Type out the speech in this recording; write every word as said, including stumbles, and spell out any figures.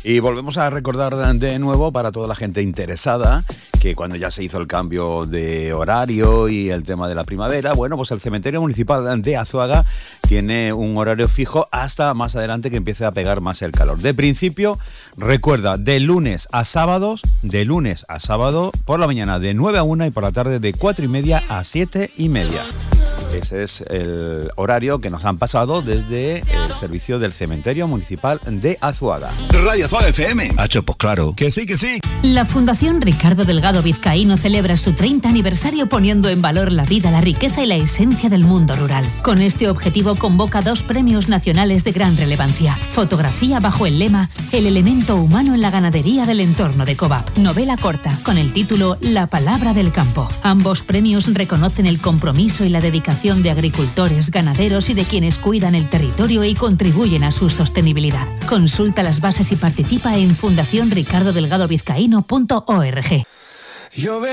Y volvemos a recordar de nuevo para toda la gente interesada que cuando ya se hizo el cambio de horario y el tema de la primavera, bueno, pues el cementerio municipal de Azuaga tiene un horario fijo hasta más adelante que empiece a pegar más el calor. De principio, recuerda, de lunes a sábados, de lunes a sábado por la mañana de nueve a una y por la tarde de cuatro y media a siete y media. Ese es el horario que nos han pasado desde el servicio del cementerio municipal de Azuaga. Radio Azuaga F M. Hacho, pues claro. Que sí, que sí. La Fundación Ricardo Delgado Vizcaíno celebra su treinta aniversario poniendo en valor la vida, la riqueza y la esencia del mundo rural. Con este objetivo convoca dos premios nacionales de gran relevancia. Fotografía bajo el lema El elemento humano en la ganadería del entorno de Covap. Novela corta con el título La palabra del campo. Ambos premios reconocen el compromiso y la dedicación de agricultores, ganaderos y de quienes cuidan el territorio y contribuyen a su sostenibilidad. Consulta las bases y participa en fundación ricardo delgado vizcaíno punto org.